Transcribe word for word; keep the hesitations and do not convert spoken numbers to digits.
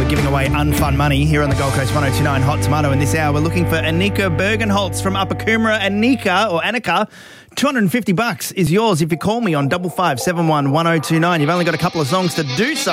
giving away unfun money here on the Gold Coast one oh two point nine Hot Tomato. In this hour, we're looking for Anika Bergenholtz from Upper Coomera. Anika, or Annika, two hundred fifty bucks is yours if you call me on double five seven one one oh two nine. You've only got a couple of songs to do so.